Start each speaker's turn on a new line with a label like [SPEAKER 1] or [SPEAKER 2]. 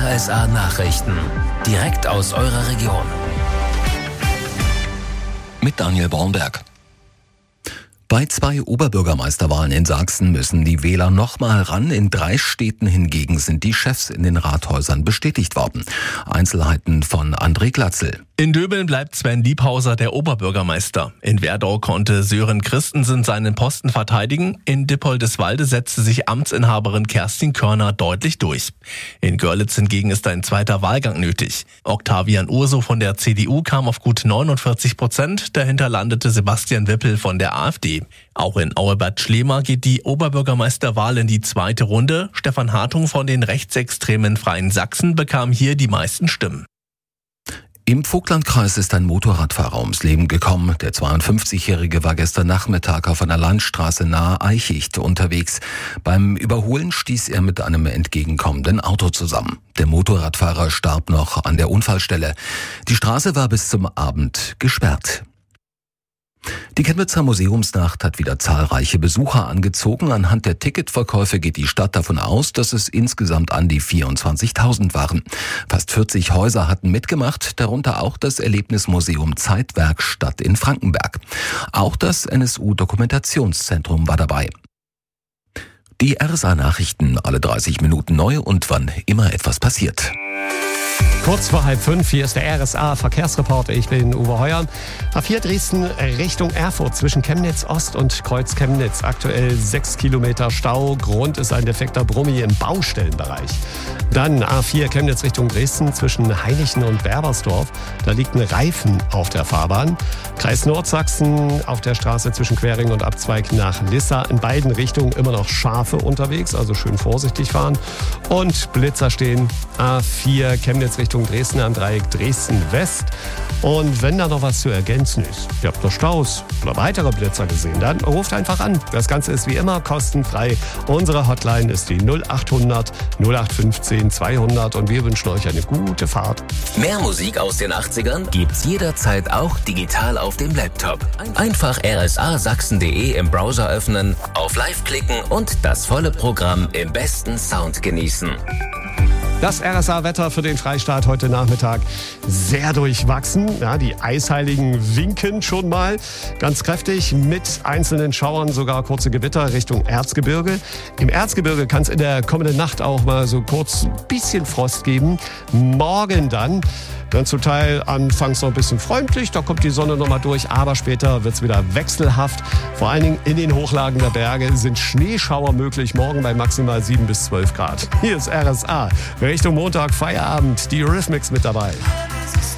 [SPEAKER 1] RSA Nachrichten. Direkt aus eurer Region.
[SPEAKER 2] Mit Daniel Bornberg. Bei 2 Oberbürgermeisterwahlen in Sachsen müssen die Wähler nochmal ran. In 3 Städten hingegen sind die Chefs in den Rathäusern bestätigt worden. Einzelheiten von André Glatzel.
[SPEAKER 3] In Döbeln bleibt Sven Liebhauser der Oberbürgermeister. In Werdau konnte Sören Christensen seinen Posten verteidigen. In Dippoldeswalde setzte sich Amtsinhaberin Kerstin Körner deutlich durch. In Görlitz hingegen ist ein zweiter Wahlgang nötig. Octavian Urso von der CDU kam auf gut 49%. Dahinter landete Sebastian Wippel von der AfD. Auch in Auebad Schlema geht die Oberbürgermeisterwahl in die zweite Runde. Stefan Hartung von den rechtsextremen Freien Sachsen bekam hier die meisten Stimmen.
[SPEAKER 2] Im Vogtlandkreis ist ein Motorradfahrer ums Leben gekommen. Der 52-Jährige war gestern Nachmittag auf einer Landstraße nahe Eichicht unterwegs. Beim Überholen stieß er mit einem entgegenkommenden Auto zusammen. Der Motorradfahrer starb noch an der Unfallstelle. Die Straße war bis zum Abend gesperrt. Die Chemnitzer Museumsnacht hat wieder zahlreiche Besucher angezogen. Anhand der Ticketverkäufe geht die Stadt davon aus, dass es insgesamt an die 24.000 waren. Fast 40 Häuser hatten mitgemacht, darunter auch das Erlebnismuseum Zeitwerkstatt in Frankenberg. Auch das NSU-Dokumentationszentrum war dabei. Die RSA Nachrichten, alle 30 Minuten neu und wann immer etwas passiert.
[SPEAKER 4] Kurz vor 4:30, hier ist der RSA Verkehrsreporter. Ich bin Uwe Heuer. A4 Dresden Richtung Erfurt zwischen Chemnitz Ost und Kreuz Chemnitz. Aktuell 6 Kilometer Stau. Grund ist ein defekter Brummi im Baustellenbereich. Dann A4 Chemnitz Richtung Dresden zwischen Heinichen und Berbersdorf. Da liegt ein Reifen auf der Fahrbahn. Kreis Nordsachsen auf der Straße zwischen Quering und Abzweig nach Lissa. In beiden Richtungen immer noch Schafe unterwegs, also schön vorsichtig fahren. Und Blitzer stehen. A4 Chemnitz Richtung Dresden am Dreieck Dresden West. Und wenn da noch was zu ergänzen ist, ihr habt noch Staus oder weitere Blitzer gesehen, dann ruft einfach an. Das Ganze ist wie immer kostenfrei. Unsere Hotline ist die 0800 0815 200 und wir wünschen euch eine gute Fahrt.
[SPEAKER 1] Mehr Musik aus den 80ern gibt's jederzeit auch digital auf dem Laptop. Einfach rsasachsen.de im Browser öffnen, auf Live klicken und das volle Programm im besten Sound genießen.
[SPEAKER 4] Das RSA-Wetter für den Freistaat heute Nachmittag sehr durchwachsen. Ja, die Eisheiligen winken schon mal ganz kräftig mit einzelnen Schauern, sogar kurze Gewitter Richtung Erzgebirge. Im Erzgebirge kann es in der kommenden Nacht auch mal so kurz ein bisschen Frost geben. Morgen dann zum Teil anfangs noch ein bisschen freundlich, da kommt die Sonne noch mal durch, aber später wird es wieder wechselhaft. Vor allen Dingen in den Hochlagen der Berge sind Schneeschauer möglich, morgen bei maximal 7 bis 12 Grad. Hier ist RSA. Richtung Montag, Feierabend, die Eurythmics mit dabei.